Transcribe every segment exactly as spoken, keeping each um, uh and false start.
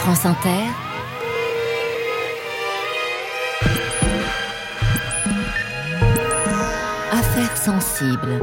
France Inter, Affaires sensibles.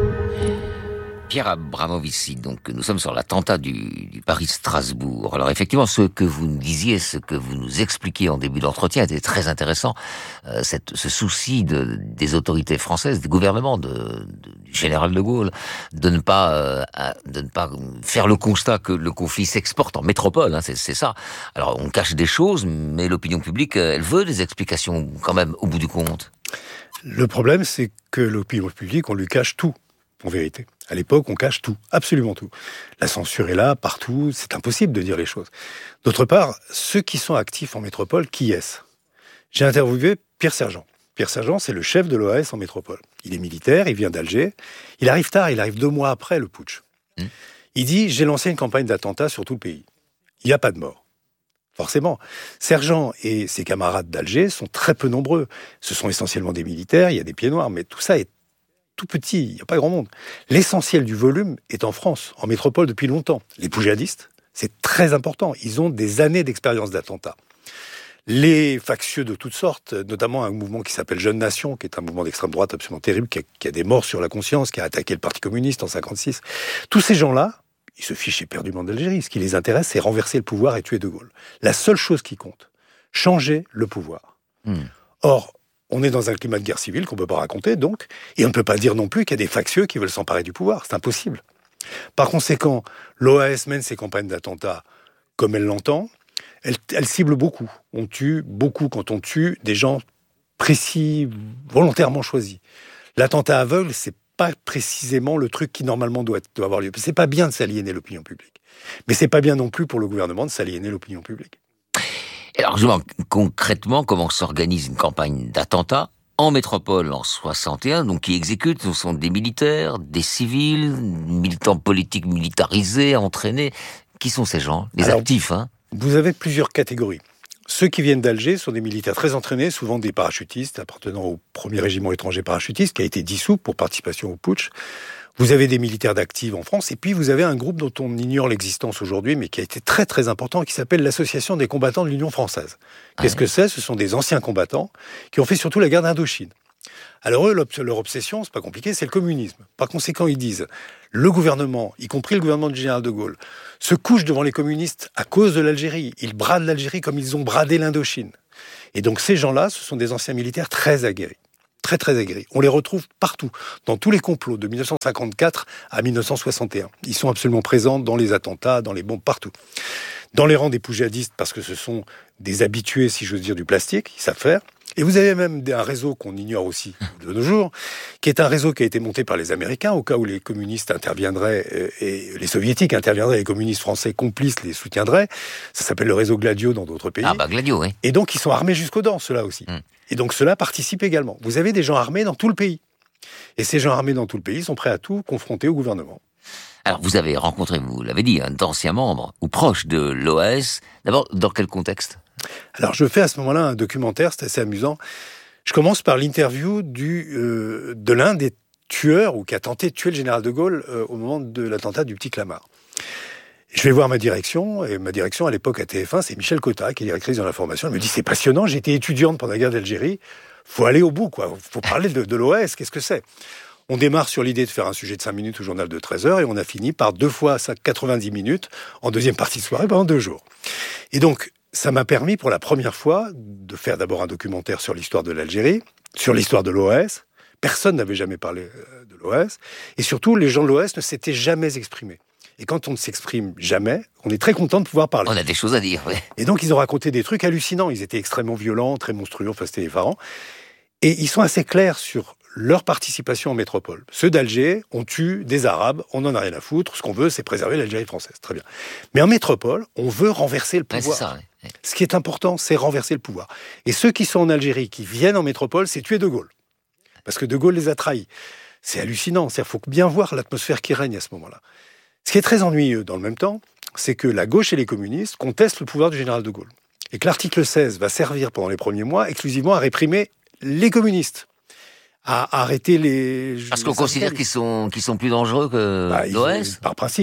Pierre Abramovici, donc nous sommes sur l'attentat du, du Paris-Strasbourg. Alors effectivement, ce que vous nous disiez, ce que vous nous expliquiez en début d'entretien était très intéressant. Euh, cette, ce souci de, des autorités françaises, des gouvernements, de, de, du général de Gaulle, de ne pas, euh, de ne pas faire le constat que le conflit s'exporte en métropole. Hein, c'est, c'est ça. Alors on cache des choses, mais l'opinion publique, elle veut des explications quand même au bout du compte. Le problème, c'est que l'opinion publique, on lui cache tout, en vérité. À l'époque, on cache tout, absolument tout. La censure est là, partout, c'est impossible de dire les choses. D'autre part, ceux qui sont actifs en métropole, qui est-ce ? J'ai interviewé Pierre Sergent. Pierre Sergent, c'est le chef de l'O A S en métropole. Il est militaire, il vient d'Alger. Il arrive tard, il arrive deux mois après le putsch. Mmh. Il dit, j'ai lancé une campagne d'attentats sur tout le pays. Il n'y a pas de mort. Forcément. Sergent et ses camarades d'Alger sont très peu nombreux. Ce sont essentiellement des militaires, il y a des pieds noirs, mais tout ça est tout petit, il n'y a pas grand monde. L'essentiel du volume est en France, en métropole depuis longtemps. Les poujadistes, c'est très important. Ils ont des années d'expérience d'attentats. Les factieux de toutes sortes, notamment un mouvement qui s'appelle Jeune Nation, qui est un mouvement d'extrême droite absolument terrible, qui a, qui a des morts sur la conscience, qui a attaqué le Parti communiste en cinquante-six. Tous ces gens-là, ils se fichent éperdument d'Algérie. Ce qui les intéresse, c'est renverser le pouvoir et tuer De Gaulle. La seule chose qui compte, changer le pouvoir. Mmh. Or, on est dans un climat de guerre civile qu'on ne peut pas raconter, donc, et on ne peut pas dire non plus qu'il y a des factieux qui veulent s'emparer du pouvoir. C'est impossible. Par conséquent, l'O A S mène ses campagnes d'attentats comme elle l'entend. Elle, elle cible beaucoup. On tue beaucoup quand on tue des gens précis, volontairement choisis. L'attentat aveugle, c'est pas précisément le truc qui normalement doit, doit avoir lieu. C'est pas bien de s'aliéner l'opinion publique. Mais c'est pas bien non plus pour le gouvernement de s'aliéner l'opinion publique. Alors, justement, concrètement, comment s'organise une campagne d'attentats en métropole en soixante et un, donc qui exécutent, ce sont des militaires, des civils, militants politiques militarisés, entraînés. Qui sont ces gens ? Les Alors, actifs, hein ? Vous avez plusieurs catégories. Ceux qui viennent d'Alger sont des militaires très entraînés, souvent des parachutistes appartenant au premier régiment étranger parachutiste qui a été dissous pour participation au putsch. Vous avez des militaires d'active en France, et puis vous avez un groupe dont on ignore l'existence aujourd'hui, mais qui a été très très important, qui s'appelle l'Association des combattants de l'Union française. Qu'est-ce que c'est ? Ce sont des anciens combattants qui ont fait surtout la guerre d'Indochine. Alors eux, leur obsession, c'est pas compliqué, c'est le communisme. Par conséquent, ils disent, le gouvernement, y compris le gouvernement du général de Gaulle, se couche devant les communistes à cause de l'Algérie. Ils bradent l'Algérie comme ils ont bradé l'Indochine. Et donc ces gens-là, ce sont des anciens militaires très aguerris. Très très aguerris. On les retrouve partout, dans tous les complots de dix-neuf cent cinquante-quatre à dix-neuf cent soixante et un. Ils sont absolument présents dans les attentats, dans les bombes, partout. Dans les rangs des poujadistes, parce que ce sont des habitués, si j'ose dire, du plastique, ils savent faire. Et vous avez même un réseau qu'on ignore aussi de nos jours, qui est un réseau qui a été monté par les Américains, au cas où les communistes interviendraient, et les soviétiques interviendraient, les communistes français complices les soutiendraient. Ça s'appelle le réseau Gladio dans d'autres pays. Ah bah Gladio, oui. Et donc ils sont armés jusqu'aux dents, ceux-là aussi. Mm. Et donc ceux-là participent également. Vous avez des gens armés dans tout le pays. Et ces gens armés dans tout le pays sont prêts à tout confronter au gouvernement. Alors, vous avez rencontré, vous l'avez dit, d'anciens membres ou proches de l'O A S. D'abord, dans quel contexte ? Alors, je fais à ce moment-là un documentaire, c'est assez amusant. Je commence par l'interview du, euh, de l'un des tueurs, ou qui a tenté de tuer le général de Gaulle euh, au moment de l'attentat du Petit Clamart. Je vais voir ma direction, et ma direction à l'époque à T F un, c'est Michel Cotta, qui est directrice de l'information. Elle me dit, c'est passionnant, j'étais étudiante pendant la guerre d'Algérie, faut aller au bout, quoi. Faut parler de, de l'O A S, qu'est-ce que c'est ? On démarre sur l'idée de faire un sujet de cinq minutes au journal de treize heures et on a fini par deux fois quatre-vingt-dix minutes en deuxième partie de soirée pendant deux jours. Et donc, ça m'a permis pour la première fois de faire d'abord un documentaire sur l'histoire de l'Algérie, sur l'histoire de l'O A S. Personne n'avait jamais parlé de l'O A S. Et surtout, les gens de l'O A S ne s'étaient jamais exprimés. Et quand on ne s'exprime jamais, on est très content de pouvoir parler. On a des choses à dire, oui. Et donc, ils ont raconté des trucs hallucinants. Ils étaient extrêmement violents, très monstrueux, enfin, c'était effarant. Et ils sont assez clairs sur leur participation en métropole. Ceux d'Alger, on tue des Arabes, on n'en a rien à foutre, ce qu'on veut, c'est préserver l'Algérie française. Très bien. Mais en métropole, on veut renverser le pouvoir. Ouais, c'est ça, ouais. Ce qui est important, c'est renverser le pouvoir. Et ceux qui sont en Algérie, qui viennent en métropole, c'est tuer De Gaulle. Parce que De Gaulle les a trahis. C'est hallucinant. Il faut bien voir l'atmosphère qui règne à ce moment-là. Ce qui est très ennuyeux, dans le même temps, c'est que la gauche et les communistes contestent le pouvoir du général de Gaulle. Et que l'article seize va servir pendant les premiers mois exclusivement à réprimer les communistes. À arrêter les... Parce qu'on considère qu'ils sont, qu'ils sont plus dangereux que bah, l'O A S ? Par principe.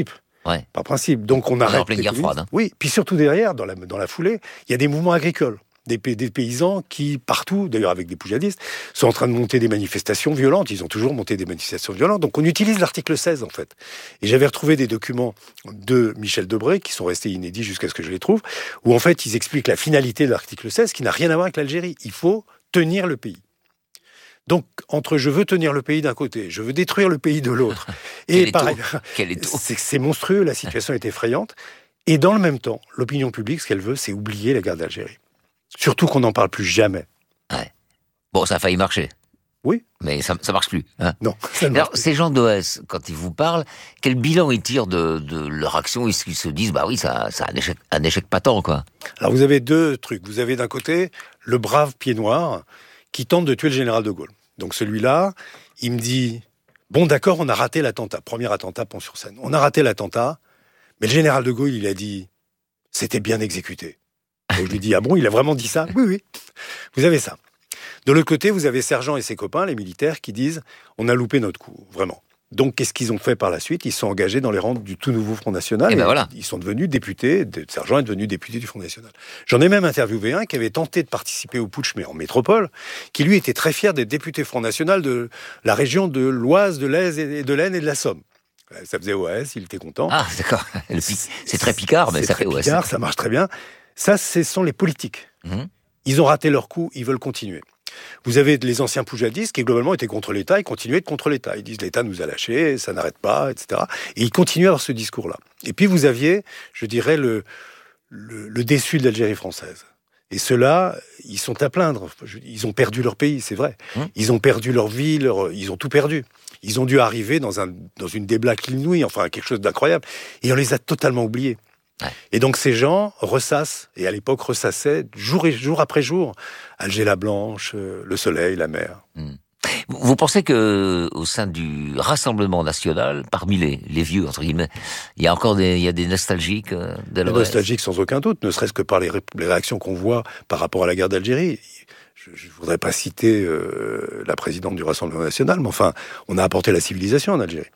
Ouais. Par principe. Donc on, on arrête. En pleine guerre froide. Hein. Oui, puis surtout derrière, dans la, dans la foulée, il y a des mouvements agricoles. Des, des paysans qui, partout, d'ailleurs avec des poujadistes, sont en train de monter des manifestations violentes. Ils ont toujours monté des manifestations violentes. Donc on utilise l'article seize, en fait. Et j'avais retrouvé des documents de Michel Debré, qui sont restés inédits jusqu'à ce que je les trouve, où en fait ils expliquent la finalité de l'article seize, qui n'a rien à voir avec l'Algérie. Il faut tenir le pays. Donc, entre je veux tenir le pays d'un côté, je veux détruire le pays de l'autre. Et pareil, c'est, c'est monstrueux, la situation est effrayante. Et dans le même temps, l'opinion publique, ce qu'elle veut, c'est oublier la guerre d'Algérie. Surtout qu'on n'en parle plus jamais. Ouais. Bon, ça a failli marcher. Oui. Mais ça ne marche plus. Hein. Non. Ça ne Alors, marche ces gens d'O S, quand ils vous parlent, quel bilan ils tirent de, de leur action? Est-ce qu'ils se disent, bah oui, ça, c'est un échec, un échec patent, quoi? Alors, vous avez deux trucs. Vous avez d'un côté le brave pied noir qui tente de tuer le général de Gaulle. Donc celui-là, il me dit, bon d'accord, on a raté l'attentat. Premier attentat, Pont-sur-Seine. On a raté l'attentat, mais le général de Gaulle, il a dit, c'était bien exécuté. Donc je lui dis, ah bon, il a vraiment dit ça? Oui, oui. Vous avez ça. De l'autre côté, vous avez Sergent et ses copains, les militaires, qui disent, on a loupé notre coup, vraiment. Donc, qu'est-ce qu'ils ont fait par la suite? Ils se sont engagés dans les rangs du tout nouveau Front National. Et ben voilà. Ils sont devenus députés. Sergent est devenu député du Front National. J'en ai même interviewé un qui avait tenté de participer au putsch, mais en métropole, qui lui était très fier d'être député Front National de la région de l'Oise, de l'Aisne et de l'Aisne et de la Somme. Ça faisait O S, il était content. Ah, d'accord. C'est très picard, mais c'est ça très fait O S. Picard, ça marche très bien. Ça, ce sont les politiques. Mmh. Ils ont raté leur coup, ils veulent continuer. Vous avez les anciens poujadistes qui, globalement, étaient contre l'État, ils continuaient de contre l'État. Ils disent l'État nous a lâchés, ça n'arrête pas, et cetera. Et ils continuaient à avoir ce discours-là. Et puis vous aviez, je dirais, le, le, le déçu de l'Algérie française. Et ceux-là, ils sont à plaindre. Ils ont perdu leur pays, c'est vrai. Mmh. Ils ont perdu leur vie, leur, ils ont tout perdu. Ils ont dû arriver dans, un, dans une débâcle inouïe, enfin quelque chose d'incroyable. Et on les a totalement oubliés. Ouais. Et donc ces gens ressassent, et à l'époque ressassaient, jour, et, jour après jour, Alger la Blanche, le soleil, la mer. Mmh. Vous pensez que au sein du Rassemblement national, parmi les, les vieux, entre guillemets, il y a encore des, il y a des nostalgiques de l'O S? Des nostalgiques sans aucun doute, ne serait-ce que par les, les réactions qu'on voit par rapport à la guerre d'Algérie. Je ne voudrais pas citer euh, la présidente du Rassemblement national, mais enfin, on a apporté la civilisation en Algérie.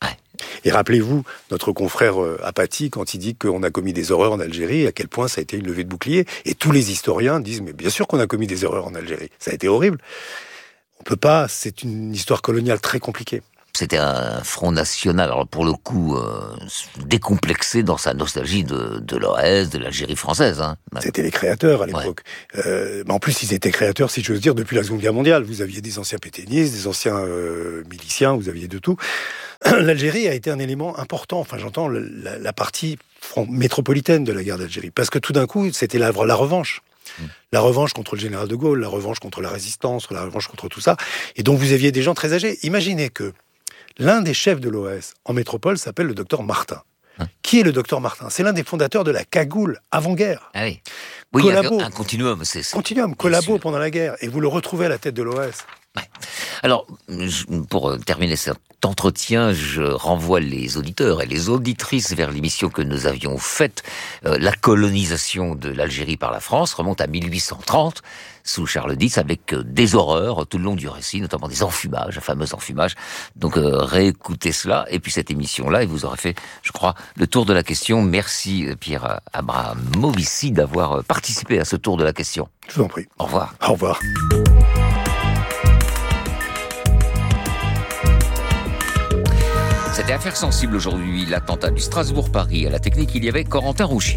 Et rappelez-vous, notre confrère euh, Apathy, quand il dit qu'on a commis des horreurs en Algérie, à quel point ça a été une levée de bouclier. Et tous les historiens disent, mais bien sûr qu'on a commis des erreurs en Algérie. Ça a été horrible. On peut pas, c'est une histoire coloniale très compliquée. C'était un front national, alors pour le coup, euh, décomplexé dans sa nostalgie de, de l'O S, de l'Algérie française. Hein. C'était les créateurs à l'époque. Ouais. Euh, mais en plus, ils étaient créateurs, si j'ose dire, depuis la Seconde Guerre mondiale. Vous aviez des anciens pétainistes, des anciens euh, miliciens, vous aviez de tout. L'Algérie a été un élément important, enfin j'entends la, la partie métropolitaine de la guerre d'Algérie, parce que tout d'un coup, c'était la, la revanche. Mmh. La revanche contre le général de Gaulle, la revanche contre la résistance, la revanche contre tout ça. Et donc vous aviez des gens très âgés. Imaginez que l'un des chefs de l'O S en métropole s'appelle le docteur Martin. Hein? Qui est le docteur Martin? C'est l'un des fondateurs de la cagoule avant-guerre. Ah oui, oui, collabo, il y a un continuum. C'est, c'est... Continuum, collabo pendant la guerre. Et vous le retrouvez à la tête de l'O S. Ouais. Alors, pour terminer cet entretien, je renvoie les auditeurs et les auditrices vers l'émission que nous avions faite. Euh, la colonisation de l'Algérie par la France remonte à mille huit cent trente, sous Charles dix, avec des horreurs tout le long du récit, notamment des enfumages, un fameux enfumage. Donc euh, réécoutez cela, et puis cette émission-là, et vous aurez fait, je crois, le tour de la question. Merci Pierre Abramovici d'avoir participé à ce tour de la question. Je vous en prie. Au revoir. Au revoir. C'était Affaires sensibles aujourd'hui, l'attentat du Strasbourg-Paris. À la technique, il y avait Corentin Rouchy.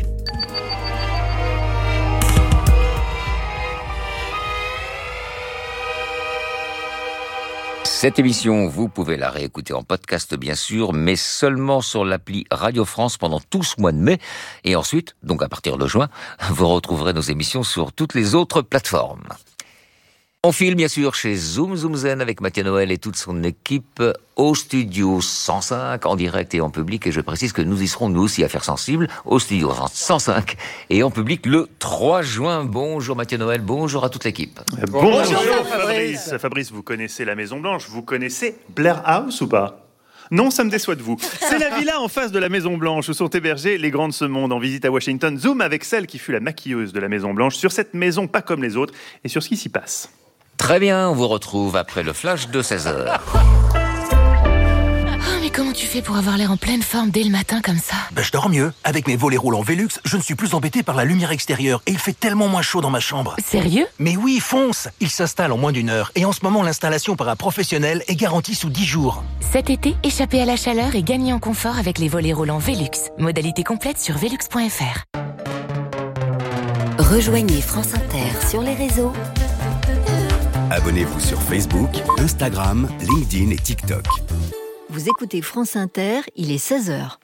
Cette émission, vous pouvez la réécouter en podcast, bien sûr, mais seulement sur l'appli Radio France pendant tout ce mois de mai. Et ensuite, donc à partir de juin, vous retrouverez nos émissions sur toutes les autres plateformes. On file bien sûr chez Zoom Zoom Zen avec Mathieu Noël et toute son équipe au studio cent cinq en direct et en public. Et je précise que nous y serons nous aussi à Affaires sensibles au studio cent cinq et en public le trois juin. Bonjour Mathieu Noël, bonjour à toute l'équipe. Bonjour, bonjour Fabrice. Fabrice. Fabrice, vous connaissez la Maison Blanche, vous connaissez Blair House ou pas ? Non, ça me déçoit de vous. C'est la villa en face de la Maison Blanche où sont hébergés les grands de ce monde. En visite à Washington, Zoom avec celle qui fut la maquilleuse de la Maison Blanche sur cette maison pas comme les autres et sur ce qui s'y passe. Très bien, on vous retrouve après le flash de seize heures. Oh, mais comment tu fais pour avoir l'air en pleine forme dès le matin comme ça? Ben, je dors mieux. Avec mes volets roulants Velux, je ne suis plus embêté par la lumière extérieure et il fait tellement moins chaud dans ma chambre. Sérieux? Mais oui, fonce! Il s'installe en moins d'une heure et en ce moment, l'installation par un professionnel est garantie sous dix jours. Cet été, échappez à la chaleur et gagnez en confort avec les volets roulants Velux. Modalité complète sur velux point f r. Rejoignez France Inter sur les réseaux. Abonnez-vous sur Facebook, Instagram, LinkedIn et TikTok. Vous écoutez France Inter, il est seize heures.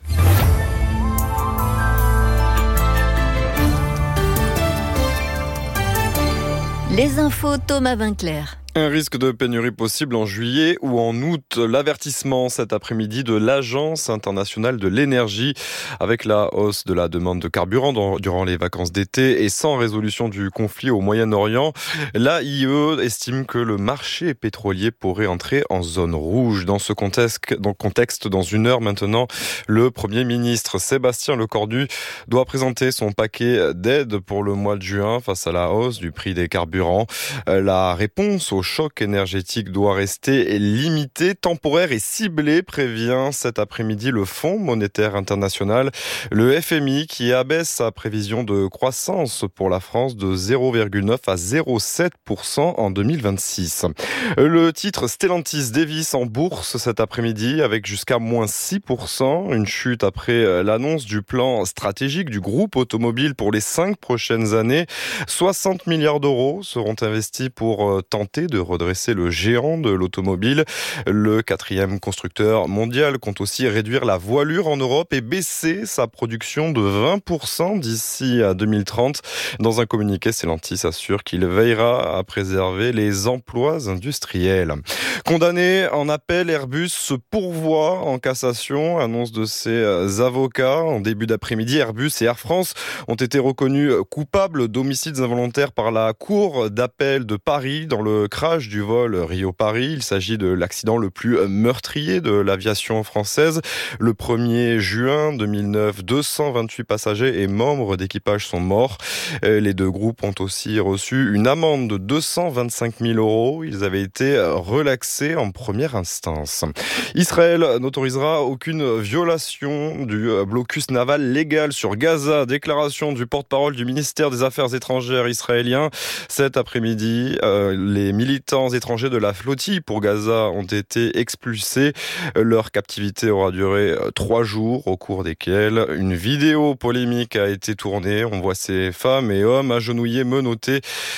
Les infos, Thomas Vinclair. Un risque de pénurie possible en juillet ou en août. L'avertissement cet après-midi de l'Agence internationale de l'énergie. Avec la hausse de la demande de carburant durant les vacances d'été et sans résolution du conflit au Moyen-Orient, l'A I E estime que le marché pétrolier pourrait entrer en zone rouge. Dans ce contexte, dans, contexte, dans une heure maintenant, le Premier ministre Sébastien Lecornu doit présenter son paquet d'aide pour le mois de juin face à la hausse du prix des carburants. La réponse au Le choc énergétique doit rester limité, temporaire et ciblé, prévient cet après-midi le Fonds monétaire international. Le F M I qui abaisse sa prévision de croissance pour la France de zéro virgule neuf à zéro virgule sept pour cent en deux mille vingt-six. Le titre Stellantis dévisse en bourse cet après-midi avec jusqu'à moins six pour cent. Une chute après l'annonce du plan stratégique du groupe automobile pour les cinq prochaines années. soixante milliards d'euros seront investis pour tenter de redresser le géant de l'automobile. Le quatrième constructeur mondial compte aussi réduire la voilure en Europe et baisser sa production de vingt pour cent d'ici à deux mille trente. Dans un communiqué, Stellantis assure qu'il veillera à préserver les emplois industriels. Condamné en appel, Airbus se pourvoit en cassation, annonce de ses avocats. En début d'après-midi, Airbus et Air France ont été reconnus coupables d'homicides involontaires par la Cour d'appel de Paris dans le crash du vol Rio-Paris. Il s'agit de l'accident le plus meurtrier de l'aviation française. Le premier juin deux mille neuf, deux cent vingt-huit passagers et membres d'équipage sont morts. Les deux groupes ont aussi reçu une amende de deux cent vingt-cinq mille euros. Ils avaient été relaxés en première instance. Israël n'autorisera aucune violation du blocus naval légal sur Gaza. Déclaration du porte-parole du ministère des Affaires étrangères israélien. Cet après-midi, euh, les militants étrangers de la flottille pour Gaza ont été expulsés. Leur captivité aura duré trois jours, au cours desquels une vidéo polémique a été tournée. On voit ces femmes et hommes agenouillés, menottés,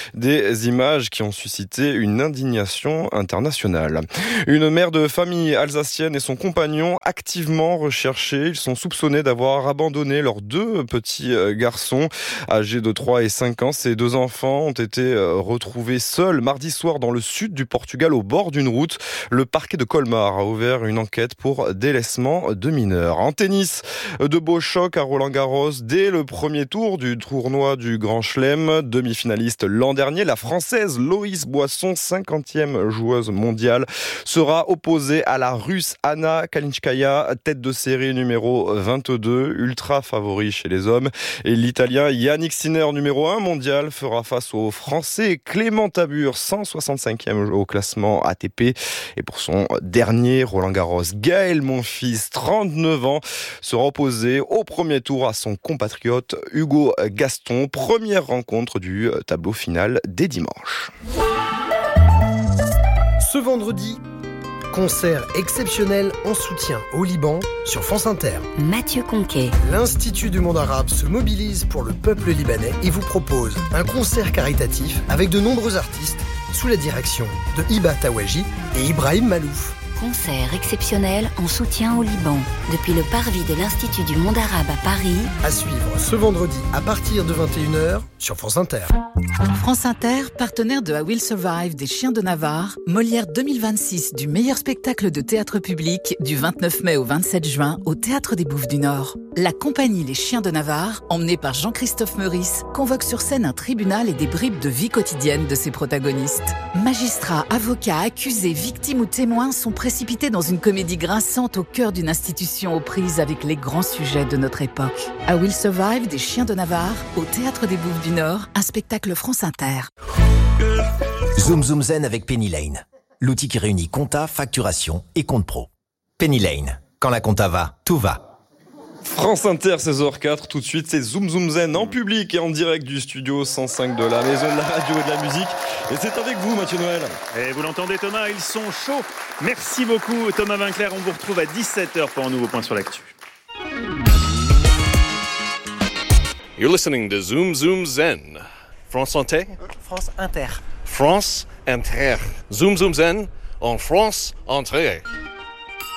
des images qui ont suscité une indignation internationale. Une mère de famille alsacienne et son compagnon activement recherchés. Ils sont soupçonnés d'avoir abandonné leurs deux petits garçons âgés de trois et cinq ans. Ces deux enfants ont été retrouvés seuls mardi soir dans le sud du Portugal, au bord d'une route. Le parquet de Colmar a ouvert une enquête pour délaissement de mineurs. En tennis, de beaux chocs à Roland-Garros dès le premier tour du tournoi du Grand Chelem. Demi-finaliste l'an dernier, la Française Loïs Boisson, cinquantième joueuse mondiale, sera opposée à la Russe Anna Kalinskaya, tête de série numéro vingt-deux, ultra favori chez les hommes. Et l'Italien Yannick Sinner, numéro un mondial, fera face au Français Clément Tabur, cent soixante-cinquième au classement A T P. Et pour son dernier Roland-Garros, Gaël Monfils, trente-neuf ans, sera opposé au premier tour à son compatriote Hugo Gaston. Première rencontre du tableau final dès dimanche. Ce vendredi, concert exceptionnel en soutien au Liban sur France Inter. Mathieu Conquet. L'Institut du monde arabe se mobilise pour le peuple libanais et vous propose un concert caritatif avec de nombreux artistes sous la direction de Hiba Tawaji et Ibrahim Malouf. Concert exceptionnel en soutien au Liban depuis le parvis de l'Institut du monde arabe à Paris. À suivre ce vendredi à partir de vingt et une heures sur France Inter. France Inter, partenaire de I Will Survive des Chiens de Navarre, Molière deux mille vingt-six du meilleur spectacle de théâtre public du vingt-neuf mai au vingt-sept juin au Théâtre des Bouffes du Nord. La compagnie Les Chiens de Navarre, emmenée par Jean-Christophe Meurice, convoque sur scène un tribunal et des bribes de vie quotidienne de ses protagonistes. Magistrats, avocats, accusés, victimes ou témoins sont précipités dans une comédie grinçante au cœur d'une institution aux prises avec les grands sujets de notre époque. I Will Survive des Chiens de Navarre au Théâtre des Bouffes du Nord, un spectacle France Inter. Zoom Zoom Zen avec Penny Lane, l'outil qui réunit compta, facturation et compte pro. Penny Lane, Quand la compta va, tout va. France Inter, seize heures quatre, tout de suite, c'est Zoom Zoom Zen en public et en direct du studio cent cinq de la Maison de la Radio et de la Musique. Et c'est avec vous, Mathieu Noël. Et vous l'entendez, Thomas, ils sont chauds. Merci beaucoup, Thomas Vinclair. On vous retrouve à dix-sept heures pour un nouveau point sur l'actu. You're listening to Zoom Zoom Zen. France Inter? France Inter. France Inter. Zoom Zoom Zen en France Inter.